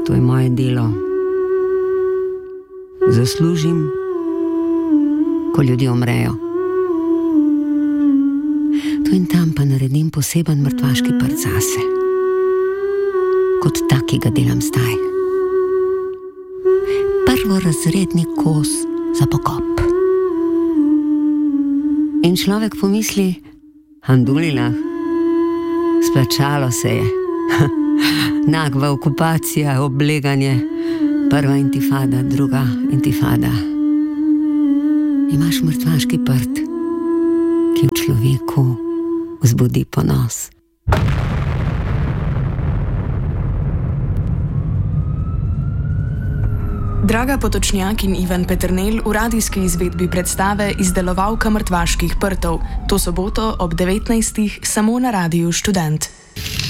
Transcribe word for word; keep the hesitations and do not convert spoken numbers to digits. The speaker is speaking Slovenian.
To je moje delo. Zaslužim, ko ljudje umrejo. Tu in tam pa naredim poseben mrtvaški prt zase. Kot tak, ki ga delam zdaj. Prvorazredni kos za pokop. In človek pomisli, Handulila, splačalo se je. Nagva okupacija, obleganje, prva intifada, druga intifada. Imaš mrtvaški prt, ki v človeku vzbudi ponos. Draga Potočnjak in Ivan Peternelj v radijski izvedbi predstave Izdelovalka mrtvaških prtov. To soboto ob devetnajstih samo na Radiu Študent.